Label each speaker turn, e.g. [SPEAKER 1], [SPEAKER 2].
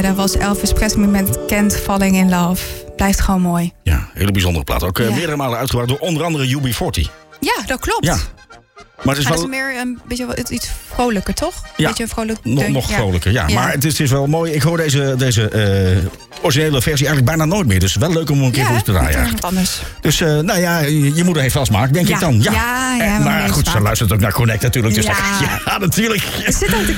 [SPEAKER 1] Ja, dat was Elvis Presley met Can't Falling in Love. Blijft gewoon mooi.
[SPEAKER 2] Ja, hele bijzondere plaat. Ook meerdere malen uitgebracht door onder andere UB40.
[SPEAKER 1] Ja, dat klopt.
[SPEAKER 2] Ja. Maar het is
[SPEAKER 1] dat
[SPEAKER 2] wel
[SPEAKER 1] is meer een beetje iets vrolijker, toch?
[SPEAKER 2] Ja,
[SPEAKER 1] beetje vrolijk,
[SPEAKER 2] nog vrolijker, ja. Maar het is wel mooi. Ik hoor deze originele versie eigenlijk bijna nooit meer. Dus wel leuk om een keer voor je te draaien.
[SPEAKER 1] Wat anders.
[SPEAKER 2] Dus je moeder heeft wel smaak, denk ik dan. Ja. Maar goed, ze luistert ook naar Connect natuurlijk. Dus ja, natuurlijk.
[SPEAKER 1] Er zit ook de